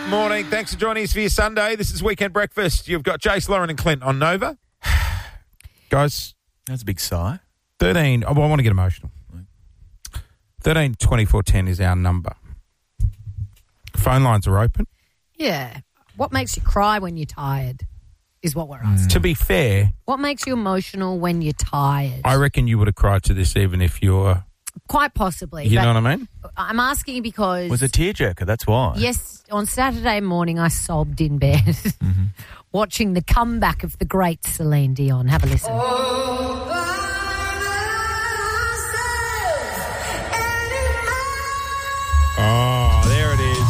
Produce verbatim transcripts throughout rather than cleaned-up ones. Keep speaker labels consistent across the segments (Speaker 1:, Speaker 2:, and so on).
Speaker 1: Morning. Thanks for joining us for your Sunday. This is Weekend Breakfast. You've got Jace, Lauren and Clint on Nova. Guys.
Speaker 2: That's a big sigh.
Speaker 1: thirteen. Oh, well, I want to get emotional. thirteen twenty-four ten is our number. Phone lines are open.
Speaker 3: Yeah. What makes you cry when you're tired is what we're asking.
Speaker 1: Mm. To be fair,
Speaker 3: What makes you emotional when you're tired?
Speaker 1: I reckon you would have cried to this even if you're...
Speaker 3: Quite possibly.
Speaker 1: You
Speaker 3: but
Speaker 1: know what I mean?
Speaker 3: I'm asking you because...
Speaker 2: Was a tearjerker, that's why.
Speaker 3: Yes, on Saturday morning I sobbed in bed
Speaker 2: Mm-hmm.
Speaker 3: watching the comeback of the great Celine Dion. Have a listen.
Speaker 1: Oh, there it is.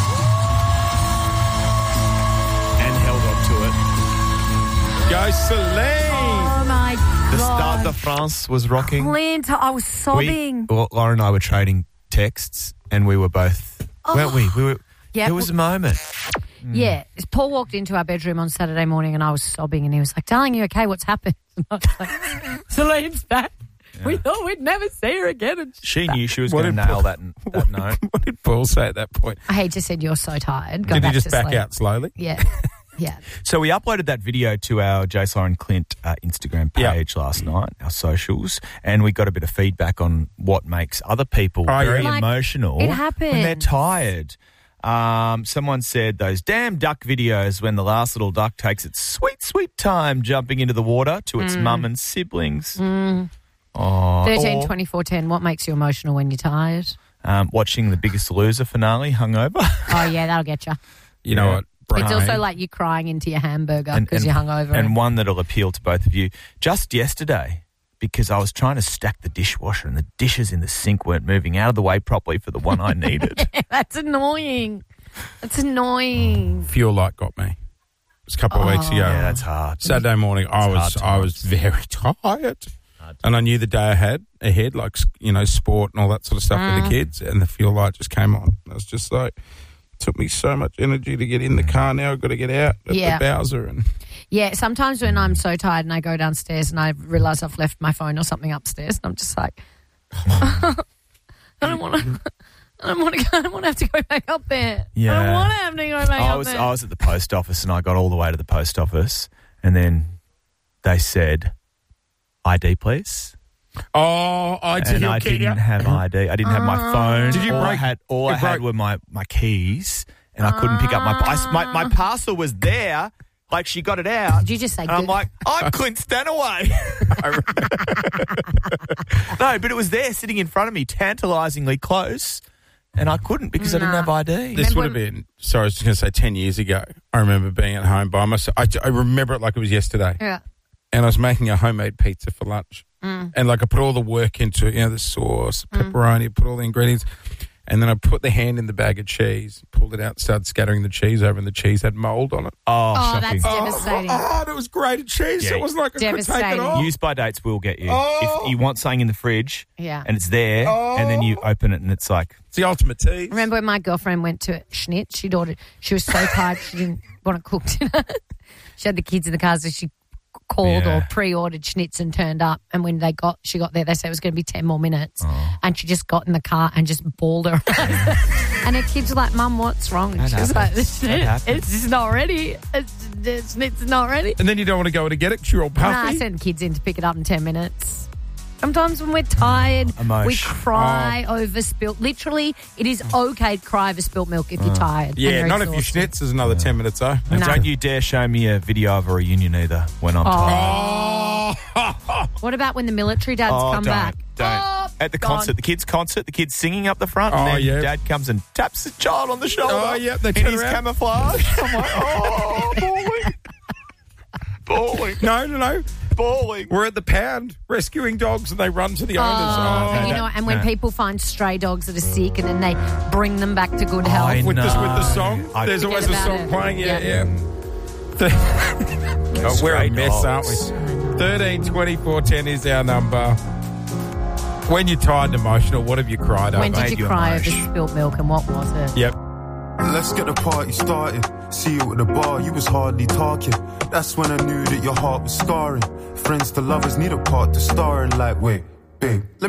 Speaker 2: And held on to it.
Speaker 1: Go Celine!
Speaker 3: Oh, my God.
Speaker 2: The Stade de France was rocking.
Speaker 3: Clint, I was sobbing.
Speaker 2: We, well, Lauren and I were trading texts, and we were both, weren't we? We were.
Speaker 3: Yeah,
Speaker 2: There was a moment.
Speaker 3: Yeah, Paul walked into our bedroom on Saturday morning and I was sobbing and he was like, darling, you okay? What's happened? And I was like, Celine's back. We thought we'd never see her again. And
Speaker 2: She knew she was
Speaker 1: What
Speaker 2: going to
Speaker 1: did
Speaker 2: nail that, that note.
Speaker 1: What did Paul say at that point?
Speaker 3: I just said, you're so tired. Go
Speaker 1: Did he
Speaker 3: back
Speaker 1: just
Speaker 3: to
Speaker 1: back
Speaker 3: sleep.
Speaker 1: out slowly?
Speaker 3: Yeah, yeah.
Speaker 2: So we uploaded that video to our Jace, Lauren, Clint uh, Instagram page
Speaker 1: Yeah.
Speaker 2: last night, our socials, and we got a bit of feedback on what makes other people
Speaker 1: Oh,
Speaker 2: very
Speaker 1: yeah.
Speaker 3: Like,
Speaker 2: emotional
Speaker 3: it
Speaker 2: when they're
Speaker 3: happens.
Speaker 2: tired. Um, someone said those damn duck videos when the last little duck takes its sweet, sweet time jumping into the water to its mum and siblings.
Speaker 3: Mm.
Speaker 2: Oh,
Speaker 3: thirteen
Speaker 2: or,
Speaker 3: twenty-four ten. What makes you emotional when you're tired?
Speaker 2: um, watching The Biggest Loser finale hungover.
Speaker 3: Oh, yeah, that'll get you.
Speaker 1: You know
Speaker 2: Yeah.
Speaker 1: what? Brian,
Speaker 3: It's also like you crying into your hamburger
Speaker 2: And-
Speaker 3: because
Speaker 2: and-
Speaker 3: you're hungover.
Speaker 2: And one that'll appeal to both of you. Just yesterday, because I was trying to stack the dishwasher and the dishes in the sink weren't moving out of the way properly for the one I needed.
Speaker 3: That's annoying. That's annoying.
Speaker 1: fuel light got me. It was a couple of weeks ago.
Speaker 2: Yeah, that's hard.
Speaker 1: Saturday morning, I was
Speaker 2: hard
Speaker 1: I was very tired, and I knew the day I had ahead, like you know, sport and all that sort of stuff with the kids, and the fuel light just came on. I was just like, it took me so much energy to get in the car. Now I've got to get out at
Speaker 3: Yeah.
Speaker 1: the Bowser, and
Speaker 3: Yeah, sometimes when I'm so tired and I go downstairs and I realise I've left my phone or something upstairs, and I'm just like, I don't want to. I don't want to. I don't want to have to go back up there. I
Speaker 2: Yeah.
Speaker 3: don't want to have to go back
Speaker 2: I
Speaker 3: up
Speaker 2: was
Speaker 3: there.
Speaker 2: I was at the post office and I got all the way to the post office and then they said, I D please.
Speaker 1: oh, I did.
Speaker 2: And I didn't have I D. I didn't have my phone.
Speaker 1: Did you
Speaker 2: all I
Speaker 1: break-
Speaker 2: had all
Speaker 1: it
Speaker 2: I had
Speaker 1: broke-
Speaker 2: were my, my keys and I couldn't pick up my, I, my my parcel was there. Like she got it out.
Speaker 3: Did you just say?
Speaker 2: And I'm
Speaker 3: good?
Speaker 2: like, I'm Clint Stanaway. No, but it was there sitting in front of me, tantalisingly close, and I couldn't because I didn't
Speaker 3: Nah.
Speaker 2: have I D.
Speaker 1: This
Speaker 3: Remember
Speaker 1: would have been, sorry, I was just going to say ten years ago. I remember being at home by myself. I, I remember it like it was yesterday.
Speaker 3: Yeah.
Speaker 1: And I was making a homemade pizza for lunch.
Speaker 3: Mm.
Speaker 1: And like I put all the work into it, you know, the sauce, pepperoni, put all the ingredients. And then I put the hand in the bag of cheese, pulled it out, started scattering the cheese over, and the cheese had mould on it.
Speaker 2: Oh,
Speaker 3: Oh,
Speaker 2: shocking.
Speaker 3: that's devastating.
Speaker 1: Oh, it was grated cheese.
Speaker 2: Yeah.
Speaker 1: It wasn't like I could take it
Speaker 3: Devastating.
Speaker 1: off.
Speaker 2: Use by dates will get you.
Speaker 1: Oh.
Speaker 2: If you want something in the fridge
Speaker 3: Yeah.
Speaker 2: and it's there and then you open it and it's like,
Speaker 1: It's the ultimate tease.
Speaker 3: Remember when my girlfriend went to Schnitz? She'd ordered. She was so tired she didn't want to cook dinner. She had the kids in the car, so she called
Speaker 2: Yeah.
Speaker 3: or pre-ordered Schnitz and turned up. And when they got, she got there, they said it was going to be ten more minutes.
Speaker 2: Oh.
Speaker 3: And she just got in the car and just bawled her eyes. And her kids were like, "Mum, what's wrong?" And
Speaker 2: That
Speaker 3: she was like,
Speaker 2: happens. That
Speaker 3: "It's,
Speaker 2: happens.
Speaker 3: it's just not ready. It's, the Schnitz is not ready."
Speaker 1: And then you don't want to go to get it because you're all
Speaker 3: Nah, I
Speaker 1: puffy.
Speaker 3: send the kids in to pick it up in ten minutes. Sometimes when we're tired,
Speaker 2: Emotion.
Speaker 3: we cry over spilt. Literally, it is okay to cry over spilt milk if you're tired. and
Speaker 1: yeah,
Speaker 3: you're
Speaker 1: not if you
Speaker 3: exhausted.
Speaker 1: schnitz is another ten minutes, though.
Speaker 2: and
Speaker 3: No.
Speaker 2: don't you dare show me a video of a reunion either when I'm tired.
Speaker 1: Oh,
Speaker 3: What about when the military dads
Speaker 2: Oh,
Speaker 3: come
Speaker 2: don't,
Speaker 3: back?
Speaker 2: don't.
Speaker 3: Oh,
Speaker 2: At the
Speaker 3: gone.
Speaker 2: concert, the kids' concert, the kids singing up the front,
Speaker 1: Oh,
Speaker 2: and then
Speaker 1: yeah.
Speaker 2: dad comes and taps the child on the shoulder.
Speaker 1: Oh, yeah, they
Speaker 2: in
Speaker 1: turn
Speaker 2: his
Speaker 1: around.
Speaker 2: camouflage. I'm like, oh, bawling. Bawling.
Speaker 1: no, no, no.
Speaker 2: Bawling.
Speaker 1: We're at the pound rescuing dogs and they run to the
Speaker 3: Oh,
Speaker 1: owners. Oh,
Speaker 3: and you
Speaker 2: no,
Speaker 3: know, and when
Speaker 2: no.
Speaker 3: people find stray dogs that are sick and then they bring them back to good health.
Speaker 2: I
Speaker 1: with, the, with the
Speaker 2: No.
Speaker 1: song,
Speaker 2: I
Speaker 1: there's
Speaker 3: forget
Speaker 1: always a
Speaker 3: about
Speaker 1: song
Speaker 3: it.
Speaker 1: playing. Yeah,
Speaker 3: Yeah.
Speaker 1: yeah. Oh, we're a
Speaker 2: Stray
Speaker 1: mess,
Speaker 2: dogs.
Speaker 1: aren't we? thirteen twenty-four ten is our number. When you're tired and emotional, what have you cried over?
Speaker 3: When did
Speaker 2: made
Speaker 3: you
Speaker 2: you
Speaker 3: cry over
Speaker 2: emotion.
Speaker 3: spilt milk and what was it?
Speaker 1: Yep.
Speaker 4: Let's get the party started. See you at the bar, you was hardly talking. That's when I knew that your heart was scarring. Friends to lovers need a part to star in. Like, wait, babe, let